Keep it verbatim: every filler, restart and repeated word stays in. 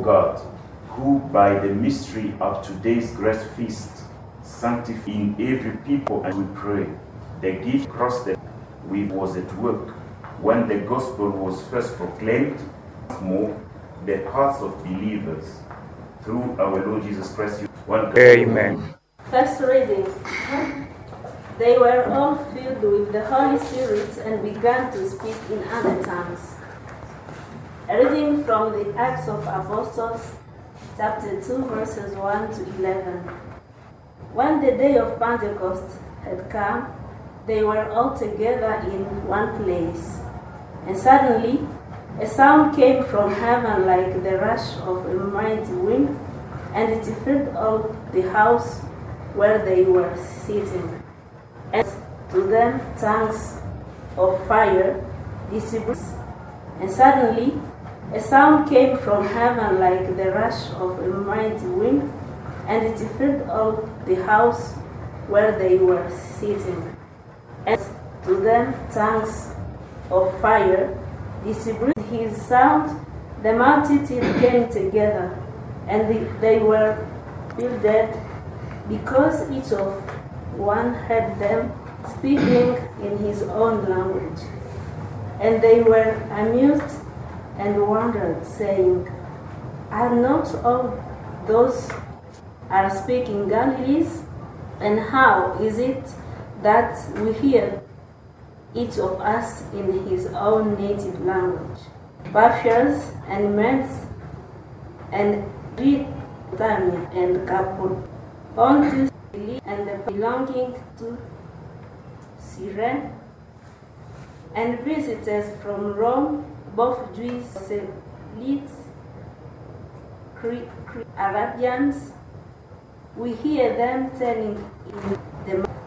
God, who by the mystery of today's great feast sanctify in every people, and we pray the gift crossed the we was at work when the gospel was first proclaimed, more the hearts of believers through our Lord Jesus Christ. One Amen. First reading. They were all filled with the Holy Spirit and began to speak in other tongues. A reading from the Acts of Apostles, chapter two, verses one to eleven. When the day of Pentecost had come, they were all together in one place. And suddenly, a sound came from heaven like the rush of a mighty wind, and it filled all the house where they were sitting. And to them tongues of fire distributed. And suddenly, a sound came from heaven like the rush of a mighty wind, and it filled all the house where they were sitting. And to them tongues of fire distributed. His sound, the multitude came together, and they, they were filled because each of one had them speaking in his own language. And they were amused and wondered, saying, "Are not all those are speaking Galilees? And how is it that we hear each of us in his own native language?" Parthians and Medes and Mesopotamia and Cappadocia, Pontus and the belonging to Cyrene, and visitors from Rome, both Jews, Scythians, Arabians, we hear them telling in the